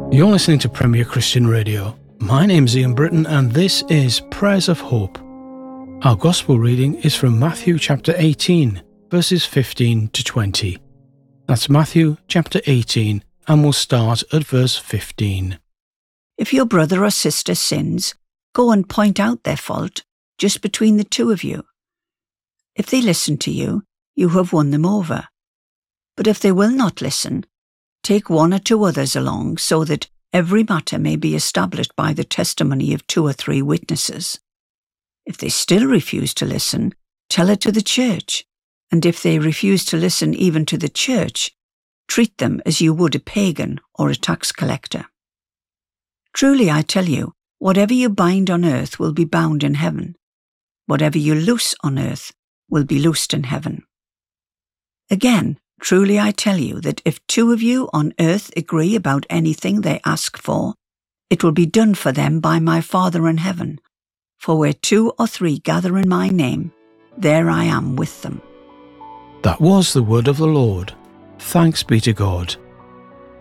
You're listening to Premier Christian Radio. My name's Ian Britton and this is Prayers of Hope. Our Gospel reading is from Matthew chapter 18, verses 15 to 20. That's Matthew chapter 18 and we'll start at verse 15. If your brother or sister sins, go and point out their fault just between the two of you. If they listen to you, you have won them over. But if they will not listen, take one or two others along so that every matter may be established by the testimony of 2 or 3 witnesses. If they still refuse to listen, tell it to the church. And if they refuse to listen even to the church, treat them as you would a pagan or a tax collector. Truly I tell you, whatever you bind on earth will be bound in heaven. Whatever you loose on earth will be loosed in heaven. Again, truly I tell you that if 2 of you on earth agree about anything they ask for, it will be done for them by my Father in heaven. For where 2 or 3 gather in my name, there I am with them. That was the word of the Lord. Thanks be to God.